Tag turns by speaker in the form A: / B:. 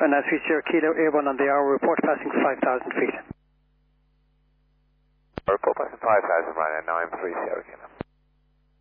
A: And as we Sierra Kilo A1 on the hour, report passing 5,000 feet.
B: Report passing 5,000 right now, 9-3 Sierra Kilo.